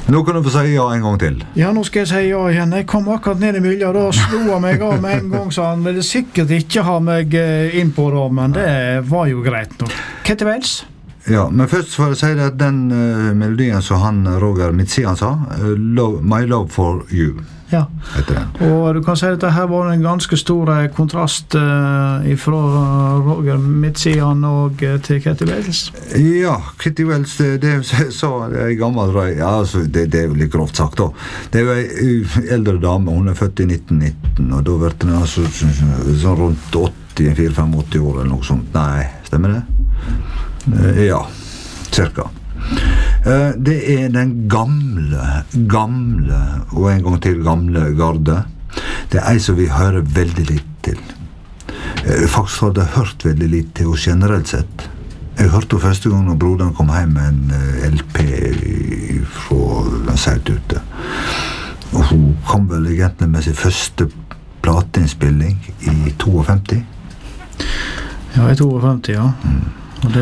Nå kan du få si ja en gang til. Ja, nå skal jeg si ja igjen. Jeg kom akkurat ned I miljøet, da slo han meg av med en gang, så han ville sikkert ikke ha meg inn på det, men det var jo greit nå. Ketil Wels? Ja, men først får jeg si det at den melodien som han Roger Midtsian sa, My Love for You. Ja, heter den. Og du kan si at dette her var en ganske stor kontrast fra Roger Midtsian og til Ketil Wels. Ja, Ketil Wels, det sa en gammel røy, ja, altså, det jo litt grovt sagt da. Det var en eldre dame, hun født I 1919, og da var den altså sånn rundt 84-85 år eller noe sånt. Nei, stemmer det? Ja, cirka. Det den gamle og en gang til gamle garde. Det ei som vi hører veldig litt til. Faktisk hadde jeg hørt veldig litt til henne generelt sett. Jeg hørte første gang når broderen kom hjem med en LP fra Sautute. Og hun kom vel egentlig med sin første plateinnspilling I 52. Ja, I 52, ja. Og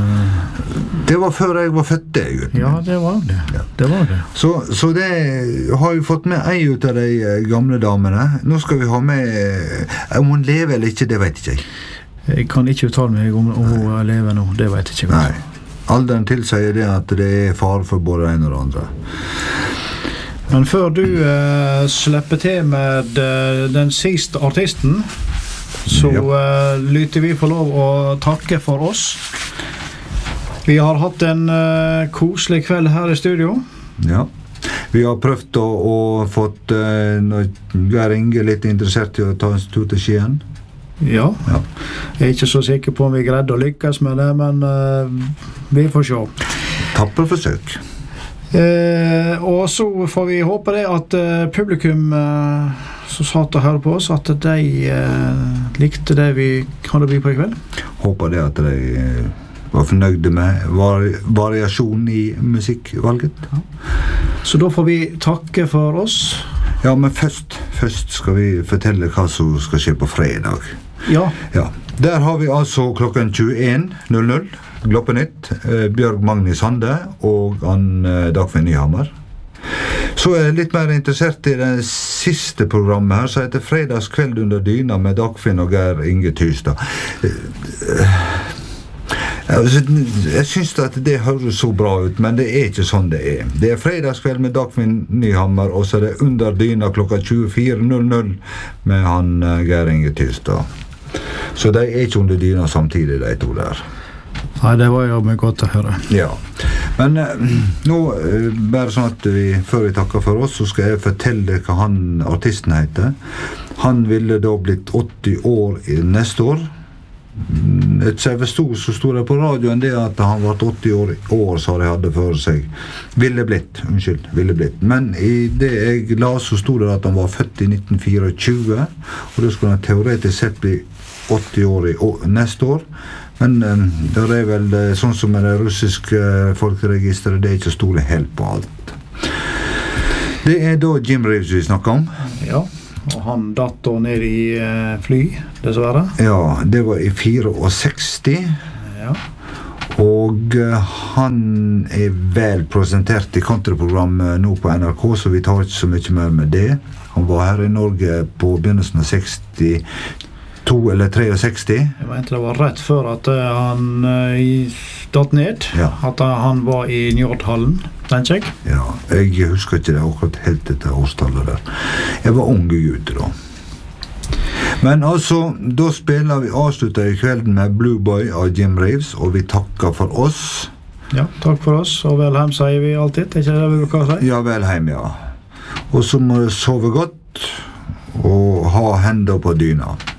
det var før jeg var født, det, gutten. Ja, det var det. Ja. Det var det. Så det har vi fått med en ut av de gamle damene. Nå skal vi ha med om hun lever eller ikke, det vet ikke jeg. Jeg kan ikke uttale meg om hun lever nå, det vet jeg ikke. Nei, alderen tilsier det at det fare for både en og det andre. Men før du slipper til med den siste artisten, så lytter vi få lov å takke for oss. Vi har hatt en koselig kveld her I studio. Ja, vi har prøvd å fått Geir Inge litt interessert I å ta en tur til Skien. Ja. Jeg ikke så sikker på om vi greide å lykkes med det, men vi får se. Tapper forsøk. Og så får vi håpe det at publikum som satt og hørte på oss, at de likte det vi hadde by på I kveld. Håper det at de var fornøyde med variasjon I musikkvalget. Ja. Så da får vi takke for oss. Ja, men først skal vi fortelle hva som skal skje på fredag. Ja. Der har vi altså klokken 21:00 Gloppenytt, Bjørg Magnus Sande og Dagfinn Nyhammer. Så jeg litt mer interessert I det siste programmet her, så heter Fredagskveld under dyna med Dagfinn og Geir Inge Tystad. Jeg synes at det høres så bra ut, men det ikke sånn det Det Fredagskveld med Dagfinn Nyhammer, og så det under dyna klokka 24:00 med han Geir Inge Tystad. Så de ikke under dyna samtidig, de to der. Nei, det var jo med godt å høre. Ja. Men nå, bare sånn at før vi takker for oss, så skal jeg fortelle hva han artisten heter. Han ville da blitt 80 år I neste år. Så stod det på radioen det at han var 80 år, så de hadde for seg. Ville blitt. Men I det jeg la, så stod det at han var født I 1924, og da skulle han teoretisk sett bli 80 år I neste år. Men det vel sånn som med det russiske folkeregisteret, det ikke stole helt på alt. Det da Jim Reeves vi snakker om. Ja, og han datt da ned I fly, dessverre. Ja, det var I 64. Ja. Og han vel presentert I countryprogrammet nå på NRK, så vi tar ikke så mye mer med det. Han var her I Norge på begynnelsen av 62 eller 63. Jeg mente det var rett før at han datt ned, at han var I Njordhallen, tenker jeg. Ja, jeg husker ikke det akkurat helt etter årstallet der. Jeg var unge gutt da. Men altså, da spiller vi avsluttet I kvelden med Blue Boy av Jim Reeves, og vi takker for oss. Ja, takk for oss, og velheim sier vi alltid, ikke det vi bruker å si? Ja, velheim, ja. Og så må du sove godt, og ha hendene på dyna.